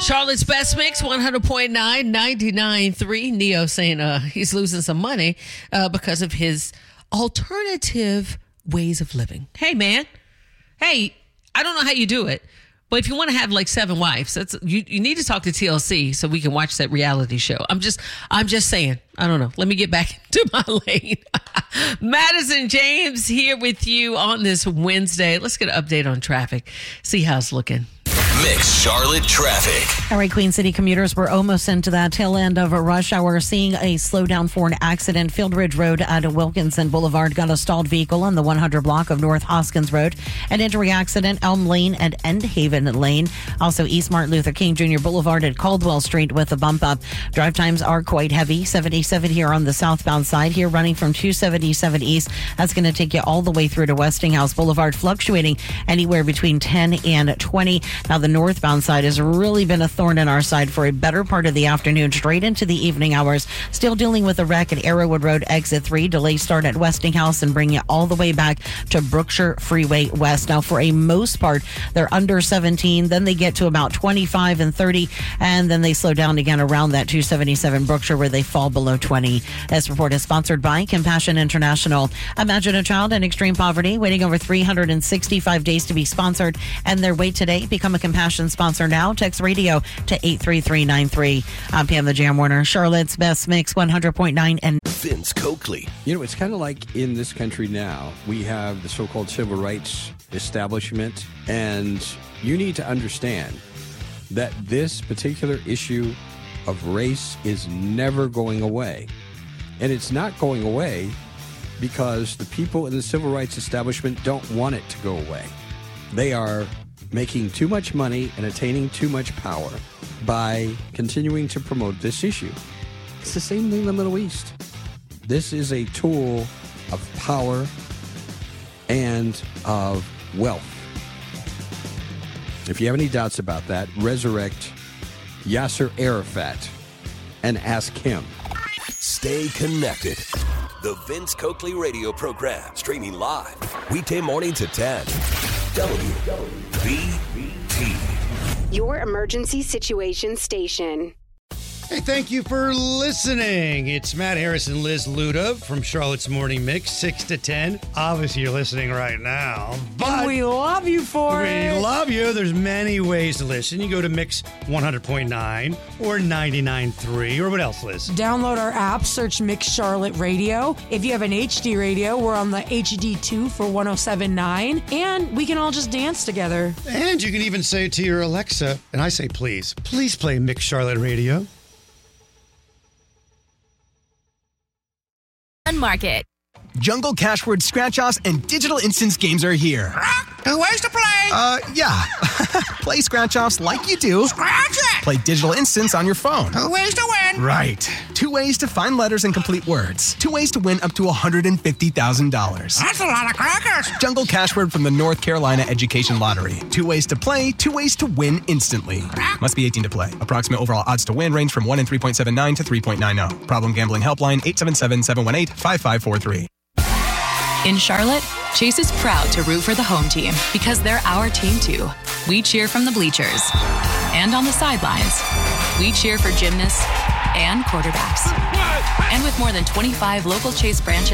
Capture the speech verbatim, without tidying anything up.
Charlotte's Best Mix, one hundred point nine, ninety-nine point three. Neo saying uh, he's losing some money uh, because of his alternative ways of living. Hey, man. Hey, I don't know how you do it, but if you want to have like seven wives, that's you, you need to talk to T L C so we can watch that reality show. I'm just I'm just saying. I don't know. Let me get back into my lane. Madison James here with you on this Wednesday. Let's get an update on traffic. See how it's looking. Mix Charlotte traffic. All right, Queen City commuters, we're almost into that tail end of a rush hour. Seeing a slowdown for an accident. Field Ridge Road at Wilkinson Boulevard got a stalled vehicle on the one hundred block of North Hoskins Road. An entry accident, Elm Lane and Endhaven Lane. Also, East Martin Luther King Junior Boulevard at Caldwell Street with a bump up. Drive times are quite heavy. seventy-seven here on the southbound side. Here running from two seventy-seven East. That's going to take you all the way through to Westinghouse Boulevard, fluctuating anywhere between ten and twenty. Now, the northbound side has really been a thorn in our side for a better part of the afternoon, straight into the evening hours. Still dealing with a wreck at Arrowwood Road, exit three. Delays start at Westinghouse and bring you all the way back to Brookshire Freeway West. Now, for a most part, they're under seventeen. Then they get to about twenty-five and thirty, and then they slow down again around that two seventy-seven Brookshire where they fall below twenty. This report is sponsored by Compassion International. Imagine a child in extreme poverty waiting over three hundred sixty-five days to be sponsored, and their wait today. Become a Compassion sponsor now. Text radio to eight three three nine three. I'm Pam the Jam Warner. Charlotte's Best Mix, one hundred point nine. And Vince Coakley. You know, it's kind of like in this country now, we have the so-called civil rights establishment, and you need to understand that this particular issue of race is never going away. And it's not going away because the people in the civil rights establishment don't want it to go away. They are making too much money and attaining too much power by continuing to promote this issue. It's the same thing in the Middle East. This is a tool of power and of wealth. If you have any doubts about that, resurrect Yasser Arafat and ask him. Stay connected. The Vince Coakley radio program, streaming live weekday mornings at ten. W B T. Your emergency situation station. Hey, thank you for listening. It's Matt Harris and Liz Luda from Charlotte's Morning Mix, six to ten. Obviously, you're listening right now. But we love you for we it. We love you. There's many ways to listen. You go to Mix one hundred point nine or ninety-nine point three or what else, Liz? Download our app, search Mix Charlotte Radio. If you have an H D radio, we're on the H D two for one oh seven point nine. And we can all just dance together. And you can even say to your Alexa, and I say please, please play Mix Charlotte Radio. Market. Jungle Cash Word Scratch-Offs and Digital Instance games are here. Two ways to play. Uh, yeah. Play Scratch-Offs like you do. Scratch it. Play Digital Instance on your phone. Two ways to win. Right. Two ways to find letters and complete words. Two ways to win up to one hundred fifty thousand dollars. That's a lot of crackers. Jungle Cash Word from the North Carolina Education Lottery. Two ways to play, two ways to win instantly. Must be eighteen to play. Approximate overall odds to win range from one in three point seven nine to three point nine zero. Problem gambling helpline eight seven seven, seven one eight, five five four three. In Charlotte, Chase is proud to root for the home team because they're our team too. We cheer from the bleachers and on the sidelines. We cheer for gymnasts and quarterbacks. And with more than twenty-five local Chase branches